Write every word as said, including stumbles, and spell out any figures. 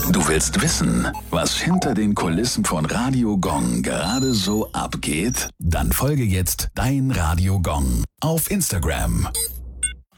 Du willst wissen, was hinter den Kulissen von Radio Gong gerade so abgeht? Dann folge jetzt Dein Radio Gong auf Instagram.